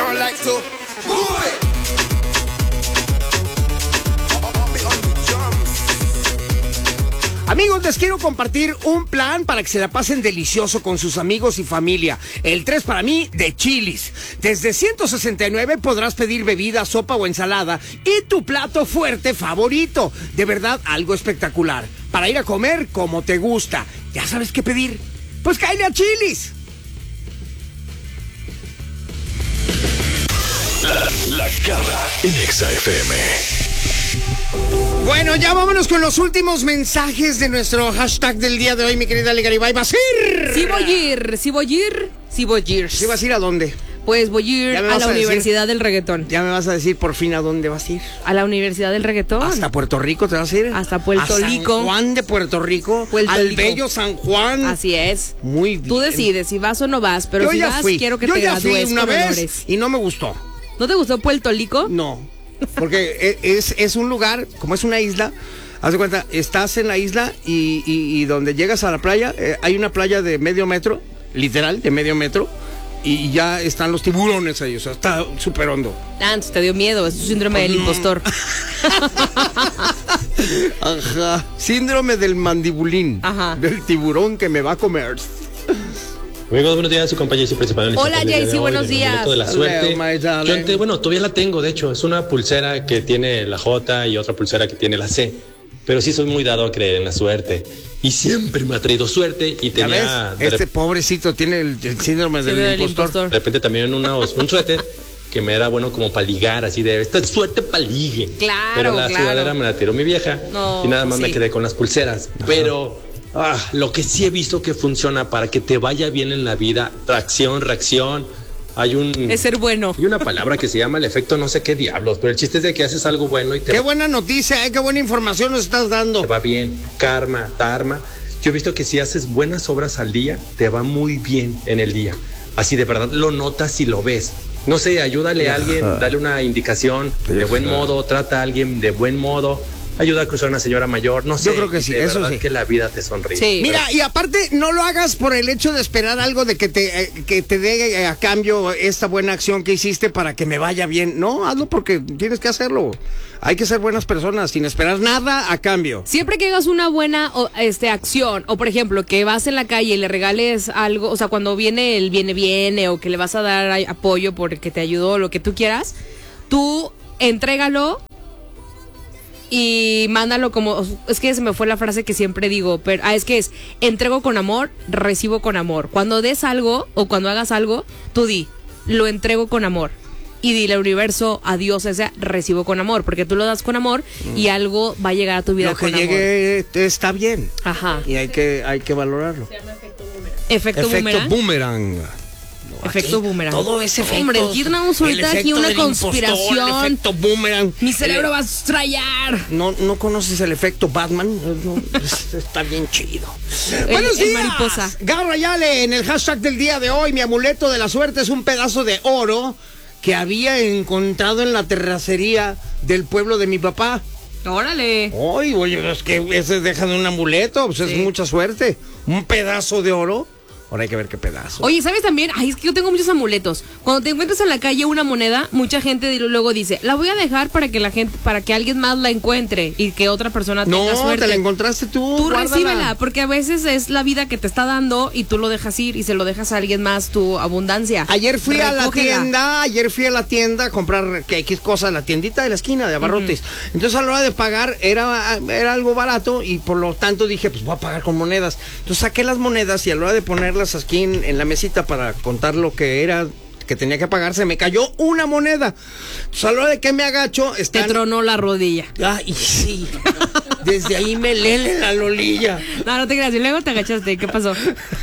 girl like to move it. Amigos, les quiero compartir un plan para que se la pasen delicioso con sus amigos y familia. El 3 para mí de Chili's. Desde 169 podrás pedir bebida, sopa o ensalada y tu plato fuerte favorito. De verdad, algo espectacular. Para ir a comer como te gusta. ¿Ya sabes qué pedir? Pues cáele a Chili's. La Garra en Exa FM. Bueno, ya vámonos con los últimos mensajes de nuestro hashtag del día de hoy, mi querida Legaribay. ¿Vas a ir? Sí voy a ir. ¿Sí vas a ir a dónde? Pues voy a ir a la Universidad del Reggaetón. Ya me vas a decir por fin a dónde vas a ir. ¿A la Universidad del Reggaetón? ¿Hasta Puerto Rico te vas a ir? Hasta Puerto Rico. San Juan de Puerto Rico. Al bello San Juan. Así es. Muy bien. Tú decides si vas o no vas, pero yo si ya vas, fui. quiero que yo te ya gradúes fui una con vez honores. y no me gustó. ¿No te gustó Puerto Rico? No, porque es un lugar, como es una isla. Haz de cuenta, estás en la isla y donde llegas a la playa, hay una playa de medio metro, literal, de medio metro, y ya están los tiburones ahí, o sea, está súper hondo. Entonces te dio miedo, es tu síndrome del impostor. Ajá, síndrome del mandibulín. Ajá. Del tiburón que me va a comer. Amigos, buenos días, su compañía y principal. Hola, Jaycee, buenos días. De la suerte. Hello, Yo todavía la tengo, de hecho, es una pulsera que tiene la J y otra pulsera que tiene la C. Pero sí soy muy dado a creer en la suerte. Y siempre me ha traído suerte y tenía... Este pobrecito tiene el síndrome del impostor. De repente también un suéter que me era bueno como para ligar, así de esta suerte para ligue. Claro, pero la sudadera me la tiró mi vieja y nada más me quedé con las pulseras. Ajá. Pero lo que sí he visto que funciona para que te vaya bien en la vida, tracción, reacción. Es ser bueno. Hay una palabra que se llama el efecto no sé qué diablos, pero el chiste es de que haces algo bueno y te... Qué buena noticia, qué buena información nos estás dando. Te va bien, karma, dharma. Yo he visto que si haces buenas obras al día, te va muy bien en el día. Así de verdad lo notas y lo ves. No sé, ayúdale a alguien, dale una indicación de buen modo, trata a alguien de buen modo. Ayuda a cruzar a una señora mayor, no sé. Yo creo que sí, eso sí. Que la vida te sonríe. Sí. Mira, y aparte, no lo hagas por el hecho de esperar algo de que te dé a cambio esta buena acción que hiciste para que me vaya bien. No, hazlo porque tienes que hacerlo. Hay que ser buenas personas sin esperar nada a cambio. Siempre que hagas una buena acción, o por ejemplo, que vas en la calle y le regales algo, o sea, cuando viene el viene, o que le vas a dar apoyo porque te ayudó, lo que tú quieras, tú entrégalo y mándalo como... Es que se me fue la frase que siempre digo, pero es entrego con amor, recibo con amor. Cuando des algo o cuando hagas algo, tú lo entrego con amor. Y dile al universo, a Dios, recibo con amor, porque tú lo das con amor y algo va a llegar a tu vida con amor. Lo que llegue está bien. Ajá. Y hay que valorarlo. Se llama efecto boomerang. Efecto boomerang. Todo ese efecto. Hombre, aquí tenemos ahorita aquí una conspiración. El efecto boomerang. Mi cerebro va a estrellar. ¿No conoces el efecto Batman? No, está bien chido. Buenos días. Mariposa. Garra Yale, en el hashtag del día de hoy, mi amuleto de la suerte es un pedazo de oro que había encontrado en la terracería del pueblo de mi papá. Órale. Ay, oye, es que ese deja de un amuleto, pues es mucha suerte. Un pedazo de oro. Ahora hay que ver qué pedazo. Oye, ¿sabes también? Es que yo tengo muchos amuletos. Cuando te encuentras en la calle una moneda, mucha gente luego dice, la voy a dejar para que alguien más la encuentre y que otra persona tenga suerte. No, te la encontraste tú. Tú recíbela, porque a veces es la vida que te está dando y tú lo dejas ir y se lo dejas a alguien más, tu abundancia. Ayer fui a la tienda a comprar X cosas, la tiendita de la esquina de abarrotes. Entonces a la hora de pagar era algo barato y por lo tanto dije, pues voy a pagar con monedas. Entonces saqué las monedas y a la hora de ponerlas aquí en la mesita para contar lo que era que tenía que pagar, se me cayó una moneda. Entonces, a la hora de que me agacho, te tronó la rodilla. Ay, sí. Desde ahí me lele la lolilla. No te creas. Y luego te agachaste. ¿Qué pasó?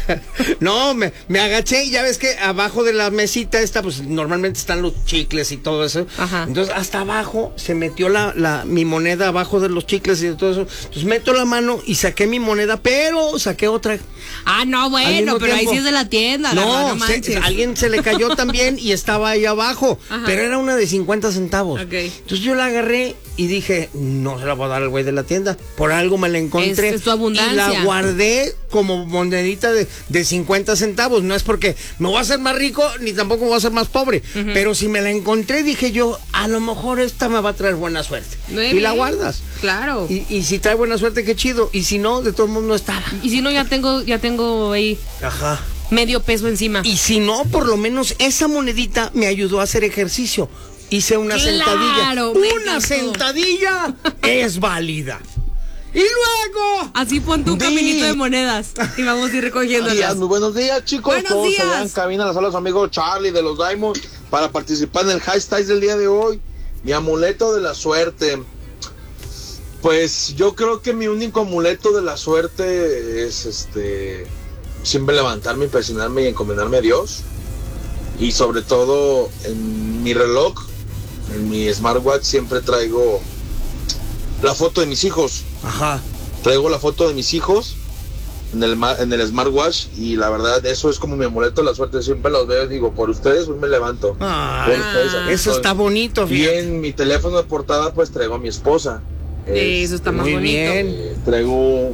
No, me agaché y ya ves que abajo de la mesita esta, pues normalmente están los chicles y todo eso. Ajá. Entonces, hasta abajo se metió mi moneda abajo de los chicles y de todo eso. Entonces, meto la mano y saqué mi moneda, pero saqué otra. Ah, no, bueno, pero ahí sí es de la tienda. No, alguien se le cayó también y estaba ahí abajo. Ajá. Pero era una de 50 centavos. Okay. Entonces yo la agarré y dije, no se la voy a dar al güey de la tienda. tienda. Por algo me la encontré. Es tu abundancia. Y la guardé como monedita de 50 centavos. No es porque me voy a hacer más rico, ni tampoco voy a ser más pobre. Pero si me la encontré, dije yo, a lo mejor esta me va a traer buena suerte. Muy y bien. la guardas. Claro. Y si trae buena suerte, qué chido. Y si no, de todo el mundo no estaba. Y si no, ya tengo ahí Ajá. medio peso encima. Y si no, por lo menos esa monedita me ayudó a hacer ejercicio. Hice una sentadilla. me Una encantó. sentadilla es válida. Y luego. Así pon tu caminito de monedas y vamos a ir recogiéndolas. Muy buenos días, chicos. Buenos Todos días. allá en cabina, les habla su amigo Charlie de los Diamonds para participar en el High Styles del día de hoy. Mi amuleto de la suerte. Pues yo creo que mi único amuleto de la suerte es siempre levantarme, impresionarme y encomendarme a Dios. Y sobre todo en mi reloj, en mi smartwatch, siempre traigo la foto de mis hijos. Ajá. Traigo la foto de mis hijos en el smartwatch y la verdad eso es como mi amuleto de la suerte. Siempre los veo y digo, por ustedes hoy me levanto. Ay, Por ustedes aquí eso estoy. está bonito, Y fíjate. en mi teléfono de portada pues traigo a mi esposa. Eso está más muy bonito. bien. Traigo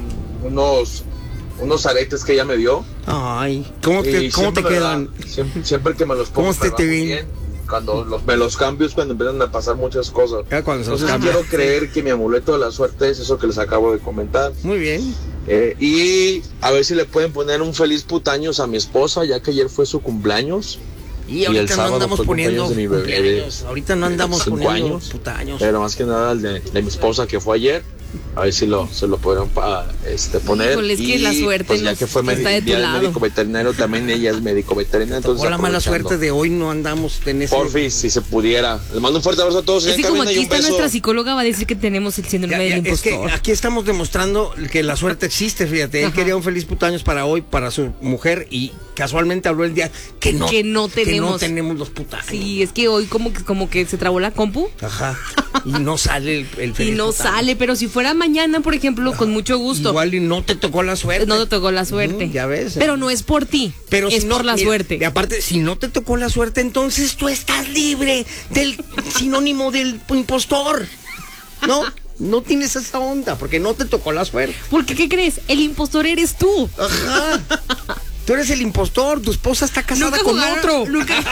unos aretes que ella me dio. Ay, ¿cómo Y te siempre quedan? Siempre que me los pongo ¿Cómo se me va te muy ven? bien. Cuando me los cambio es cuando empiezan a pasar muchas cosas. Ya cuando se los Entonces cambia. quiero creer que mi amuleto de la suerte es eso que les acabo de comentar. Muy bien. Y a ver si le pueden poner un feliz putaños a mi esposa, ya que ayer fue su cumpleaños. Y el ahorita no sábado andamos fue poniendo cumpleaños de mi bebé cumpleaños. Ahorita no andamos 5 poniendo años. putaños. Pero más que nada el de mi esposa que fue ayer. A ver si se lo podrán poner. Híjole, es que la suerte pues ya nos- que fue está de tu día del lado. médico veterinario, también ella es médico veterinario. Entonces Por la mala aprovechando. suerte de hoy no andamos en ese. Porfis, si se pudiera. Les mando un fuerte abrazo a todos. Es que en como cabina y aquí un está beso. nuestra psicóloga, va a decir que tenemos el síndrome del Es que impostor. aquí estamos demostrando que la suerte existe, fíjate. Él Ajá. quería un feliz putaños para hoy, para su mujer, y casualmente habló el día que no tenemos los putaños. Sí, es que hoy como que se trabó la compu Ajá. Y no sale el y feliz no putaños. sale, pero si fuera mañana, por ejemplo, con mucho gusto. Igual y no te tocó la suerte. No te tocó la suerte. Ya ves. Pero no es por ti, Pero es si no, por la mira, suerte. Y aparte, si no te tocó la suerte, entonces tú estás libre del sinónimo del impostor. No, no tienes esa onda, porque no te tocó la suerte. Porque, ¿qué crees? El impostor eres tú. Ajá. Tú eres el impostor, tu esposa está casada con otro.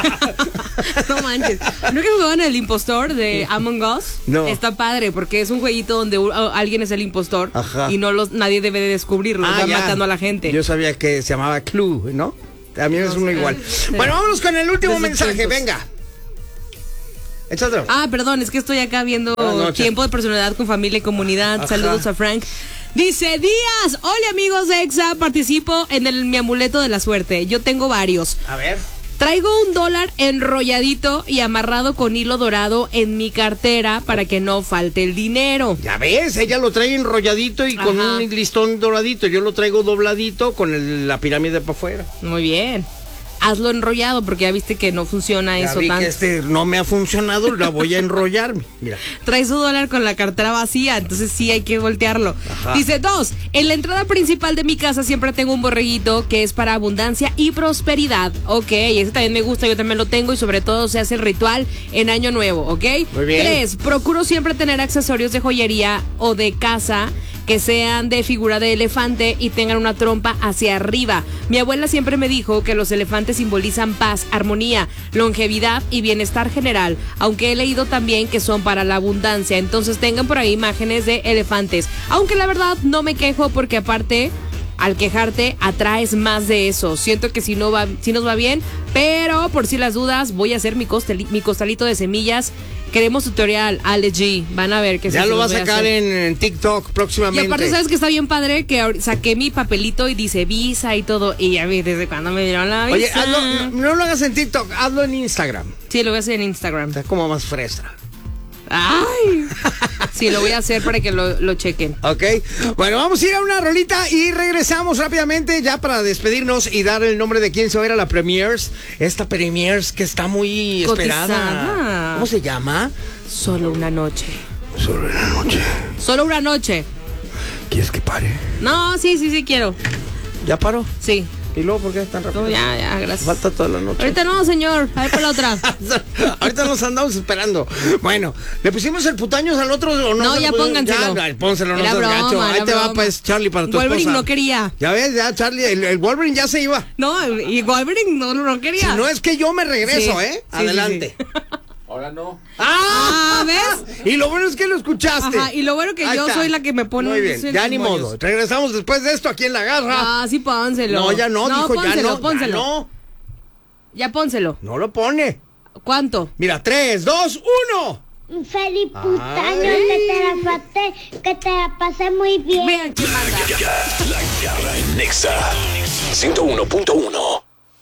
No manches. ¿Nunca jugaban el impostor de Among Us? No. Está padre porque es un jueguito donde alguien es el impostor. Ajá. Y nadie debe de descubrirlo. Va ya. matando a la gente. Yo sabía que se llamaba Clue, ¿no? También es uno igual. Bueno, vámonos con el último De sus mensaje, cuentos. venga. Échate. Perdón, es que estoy acá viendo Buenas noches. tiempo de personalidad con familia y comunidad. Ajá. Saludos a Frank. Dice Díaz, hola amigos de EXA, participo en mi amuleto de la suerte. Yo tengo varios. A ver. Traigo $1 enrolladito y amarrado con hilo dorado en mi cartera para que no falte el dinero. Ya ves, ella lo trae enrolladito y con Ajá. un listón doradito. Yo lo traigo dobladito con la pirámide para afuera. Muy bien. Hazlo enrollado porque ya viste que no funciona Ya eso vi tanto. que no me ha funcionado, la voy a enrollarme. Mira. Trae su $1 con la cartera vacía, entonces sí hay que voltearlo. Ajá. Dice 2, en la entrada principal de mi casa siempre tengo un borreguito que es para abundancia y prosperidad. Ok, ese también me gusta, yo también lo tengo y sobre todo se hace el ritual en Año Nuevo, ¿ok? Muy bien. 3, procuro siempre tener accesorios de joyería o de casa que sean de figura de elefante y tengan una trompa hacia arriba. Mi abuela siempre me dijo que los elefantes simbolizan paz, armonía, longevidad y bienestar general, aunque he leído también que son para la abundancia, entonces tengan por ahí imágenes de elefantes, aunque la verdad no me quejo porque aparte al quejarte atraes más de eso. Siento que si nos va bien, pero por si las dudas voy a hacer mi costalito de semillas. Queremos tutorial, Ale G. Van a ver que Ya sí lo se va a los voy sacar hacer. en TikTok próximamente. Y aparte, ¿sabes que está bien padre? Que saqué mi papelito y dice visa y todo. Y ya vi desde cuando me dieron la visa. Oye, hazlo, no lo hagas en TikTok, hazlo en Instagram. Sí, lo voy a hacer en Instagram. Está como más fresca. ¡Ay! Sí, lo voy a hacer para que lo chequen. Ok, bueno, vamos a ir a una rolita y regresamos rápidamente ya para despedirnos y dar el nombre de quién se va a ir a la Premiers. Esta Premiers que está muy esperada. Cotizada. ¿Cómo se llama? Solo una noche. Solo una noche. Solo una noche. ¿Quieres que pare? No, sí quiero. ¿Ya paró? Sí. ¿Y luego por qué es tan rápido? No, ya, gracias. Falta toda la noche. Ahorita no, señor. A ver por la otra. Ahorita nos andamos esperando. Bueno, ¿le pusimos el putaños al otro o no? No, ya pónganselo. Ya, pónselo, no Era seas broma, gacho. Ahí era te va, broma. pues, Charlie, para tu Wolverine esposa. no quería. Ya ves, ya, Charlie, el Wolverine ya se iba. No, y Wolverine no quería. Si no es que yo me regreso, Sí, ¿eh? sí, Adelante. sí. Ahora no. Ah, ¿ves? Y lo bueno es que lo escuchaste. Ajá, y lo bueno que Ahí yo está. soy la que me pone. Muy bien, ya ni modo. Regresamos después de esto aquí en La Garra. Ah, sí, pónselo. No, ya no, dijo, pónselo, ya no. pónselo. Ya no. Ya pónselo. No lo pone. ¿Cuánto? Mira, 3, 2, 1. Feliz putaño, que te la pasé muy bien. Vean quién manda. La Garra en Nexa 101.1.